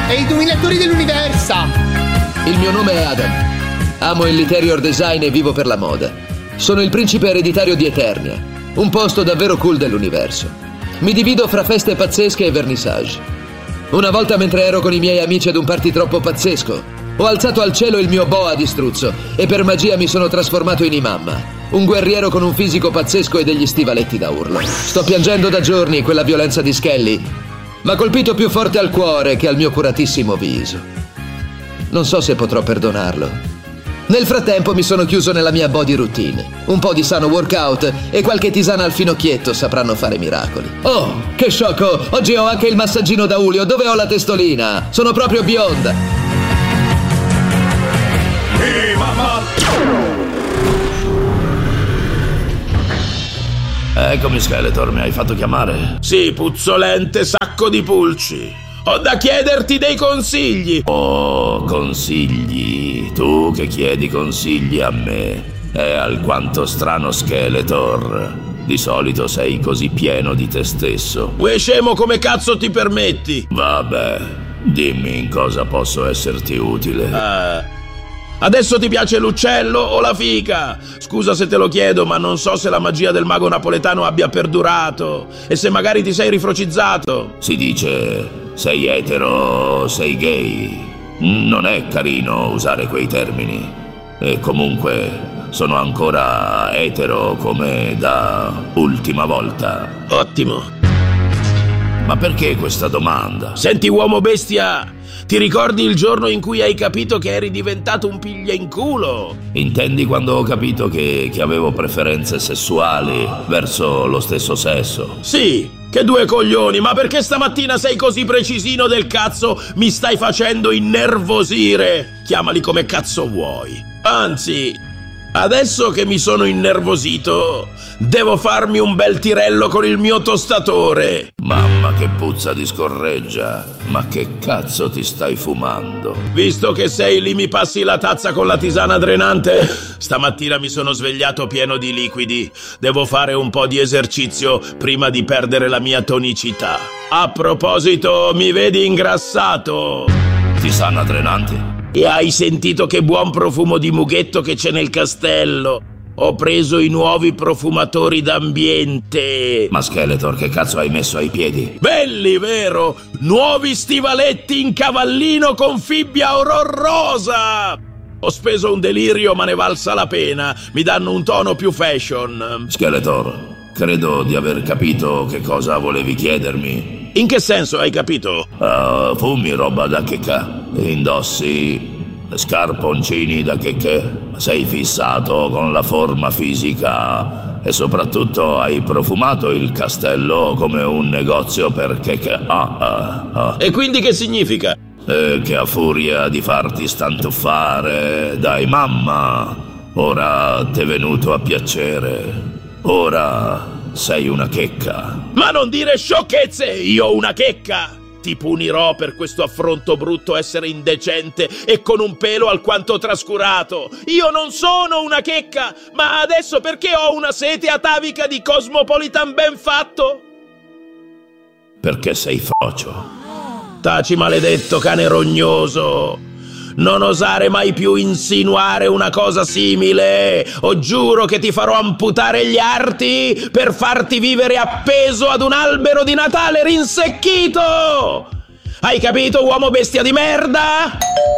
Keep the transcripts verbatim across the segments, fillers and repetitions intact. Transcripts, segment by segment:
e i dominatori dell'universo. Il mio nome è Adam. Amo il interior design e vivo per la moda. Sono il principe ereditario di Eternia, un posto davvero cool dell'universo. Mi divido fra feste pazzesche e vernissage. Una volta, mentre ero con i miei amici ad un party troppo pazzesco, ho alzato al cielo il mio boa di struzzo e per magia mi sono trasformato in Imamma, un guerriero con un fisico pazzesco e degli stivaletti da urlo. Sto piangendo da giorni quella violenza di Skelly. M'ha colpito più forte al cuore che al mio curatissimo viso. Non so se potrò perdonarlo. Nel frattempo mi sono chiuso nella mia body routine. Un po' di sano workout e qualche tisana al finocchietto sapranno fare miracoli. Oh, che sciocco! Oggi ho anche il massaggino da Julio. Dove ho la testolina? Sono proprio bionda. Ehi, mamma! Eccomi, Skeletor, mi hai fatto chiamare? Sì, puzzolente sacco di pulci. Ho da chiederti dei consigli. Oh, consigli? Tu che chiedi consigli a me? È alquanto strano, Skeletor. Di solito sei così pieno di te stesso. Uè scemo, come cazzo ti permetti? Vabbè, dimmi in cosa posso esserti utile. Uh, adesso ti piace l'uccello o la fica? Scusa se te lo chiedo, ma non so se la magia del mago napoletano abbia perdurato e se magari ti sei rifrocizzato. Si dice... sei etero, sei gay. Non è carino usare quei termini. E comunque sono ancora etero come da ultima volta. Ottimo. Ma perché questa domanda? Senti, uomo bestia, ti ricordi il giorno in cui hai capito che eri diventato un piglia in culo? Intendi quando ho capito che, che avevo preferenze sessuali verso lo stesso sesso? Sì. Che due coglioni, ma perché stamattina sei così precisino del cazzo? Mi stai facendo innervosire. Chiamali come cazzo vuoi. Anzi, adesso che mi sono innervosito, devo farmi un bel tirello con il mio tostatore. Mamma, che puzza di scorreggia. Ma che cazzo ti stai fumando? Visto che sei lì, mi passi la tazza con la tisana drenante? Stamattina mi sono svegliato pieno di liquidi. Devo fare un po' di esercizio prima di perdere la mia tonicità. A proposito, mi vedi ingrassato? Tisana drenante? E hai sentito che buon profumo di mughetto che c'è nel castello? Ho preso i nuovi profumatori d'ambiente. Ma Skeletor, che cazzo hai messo ai piedi? Belli, vero? Nuovi stivaletti in cavallino con fibbia auror rosa. Ho speso un delirio, ma ne valsa la pena. Mi danno un tono più fashion. Skeletor, credo di aver capito che cosa volevi chiedermi. In che senso hai capito? Uh, fumi roba da checca. Indossi scarponcini da checche. Sei fissato con la forma fisica e soprattutto hai profumato il castello come un negozio per checche. Ah, ah, ah. E quindi che significa? Eh, che a furia di farti stantuffare, dai mamma, ora t'è venuto a piacere. Ora sei una checca. Ma non dire sciocchezze! Io una checca! Ti punirò per questo affronto brutto, essere indecente e con un pelo alquanto trascurato. Io non sono una checca, ma adesso perché ho una sete atavica di Cosmopolitan ben fatto? Perché sei frocio. Taci, maledetto cane rognoso. Non osare mai più insinuare una cosa simile, o giuro che ti farò amputare gli arti per farti vivere appeso ad un albero di Natale rinsecchito! Hai capito, uomo bestia di merda?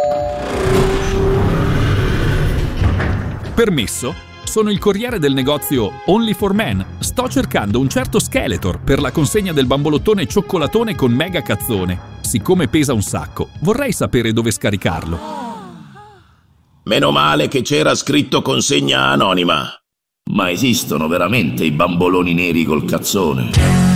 Permesso? Sono il corriere del negozio Only for Men. Sto cercando un certo Skeletor per la consegna del bambolottone cioccolatone con mega cazzone. Siccome pesa un sacco, vorrei sapere dove scaricarlo. Meno male che c'era scritto consegna anonima. Ma esistono veramente i bamboloni neri col cazzone?